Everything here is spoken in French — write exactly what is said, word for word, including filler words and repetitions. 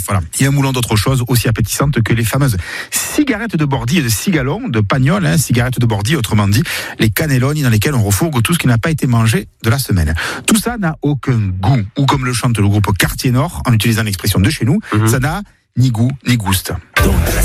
Voilà. Il y a un moulin d'autres choses aussi appétissantes que les fameuses cigarettes de Bordy et de cigalon, de Pagnol, hein, cigarettes de Bordy, autrement dit, les cannelloni dans lesquels on refourgue tout ce qui n'a pas été mangé de la semaine. Tout ça n'a aucun goût, ou comme le chante le groupe Quartier Nord, en utilisant l'expression de chez nous, mmh. ça n'a ni goût ni gouste. Donc,